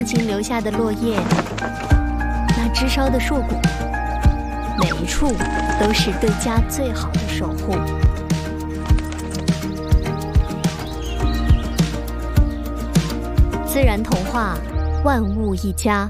情留下的落叶，那枝梢的硕果，每一处都是对家最好的守护。自然童话，万物一家。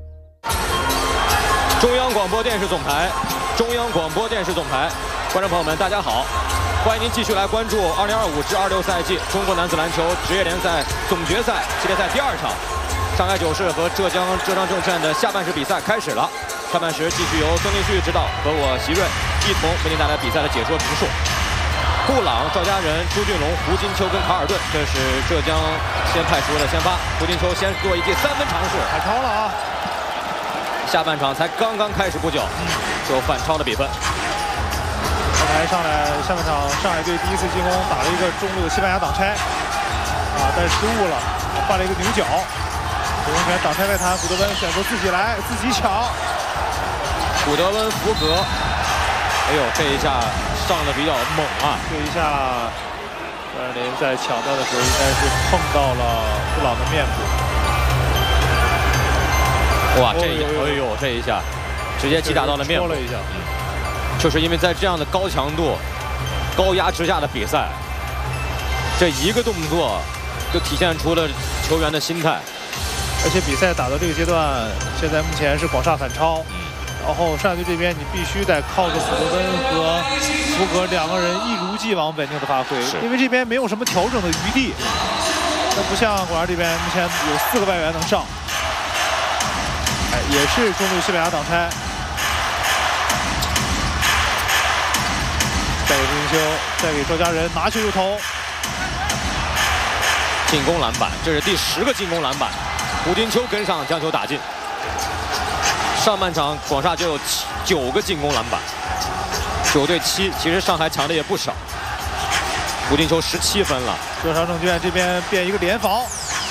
中央广播电视总台，中央广播电视总台，观众朋友们，大家好，欢迎您继续来关注2025至26赛季中国男子篮球职业联赛总决赛系列赛第2场。上海九市和浙江证券的下半时比赛开始了，上半时继续由孙立旭指导和我席瑞一同为您带来比赛的解说评述。布朗、赵家人、朱俊龙、胡金秋跟卡尔顿，这是浙江先派出的先发。胡金秋先做一记3分尝试， 反超了啊！ 下半场才刚刚开始不久，就反超了比分。 刚才上半场上海队第一次进攻打了一个中路的西班牙挡拆，但是失误了，犯了一个牛角。守门员挡拆外弹，古德温选择自己来，自己抢。 古德温扶格，哎呦，这一下上的比较猛啊！ 这一下，张镇麟在抢断的时候应该是碰到了布朗的面部。 哇，这一下，直接击打到了面部。 戳了一下， 就是因为在这样的高强度、高压之下的比赛，这一个动作就体现出了球员的心态。 而且比赛打到这个阶段，现在目前是广厦反超，然后上海队这边你必须得靠着古德温和福格2个人一如既往稳定的发挥，因为这边没有什么调整的余地。那不像广厦这边目前有4个外援能上，也是中路西班牙挡拆，再给胡金秋，再给赵家人拿球就投， 进攻篮板，这是第10个进攻篮板。胡金秋跟上将球打进。上半场广厦就有9个进攻篮板，9对7，其实上海抢的也不少。胡金秋17分了。 浙商证券这边变一个联防，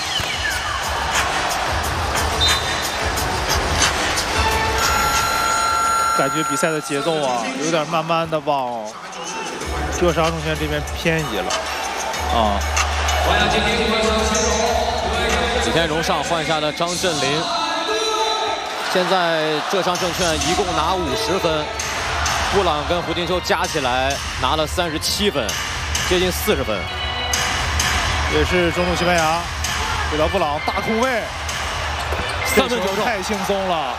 感觉比赛的节奏啊，有点慢慢的往浙商证券这边偏移了。 李天荣上换下了张镇麟。现在浙商证券一共拿50分，布朗跟胡金秋加起来拿了37分，接近40分。 也是中路西班牙给到布朗大空位，3分球太轻松了。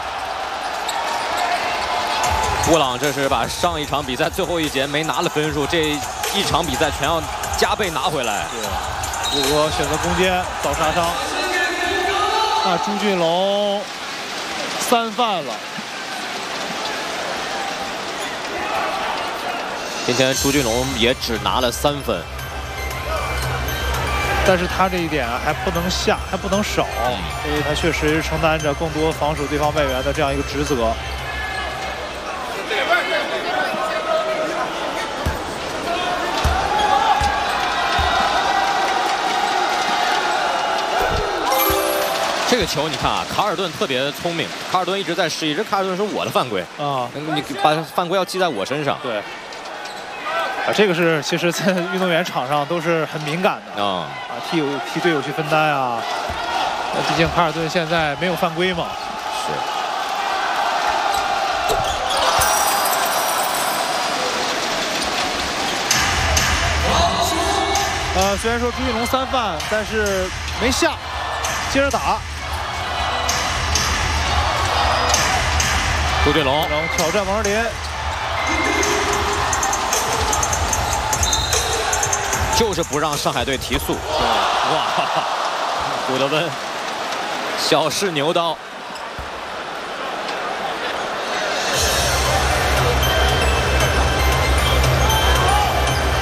布朗这是把上一场比赛最后一节没拿的分数，这一场比赛全要加倍拿回来。 对，谷歌选择攻坚遭杀伤。那朱俊龙3犯了。 今天朱俊龙也只拿了3分， 但是他这一点还不能下，还不能少，因为他确实承担着更多防守对方外援的这样一个职责。 这个球你看啊，卡尔顿特别聪明，卡尔顿一直在示意，这卡尔顿是我的犯规啊，你把犯规要记在我身上。 对，这个是其实在运动员场上都是很敏感的替队友去分担啊。毕竟卡尔顿现在没有犯规嘛。 是。 虽然说朱俊龙3犯，但是没下，接着打。 朱俊龙挑战王治麟， 就是不让上海队提速。哇，古德温小试牛刀。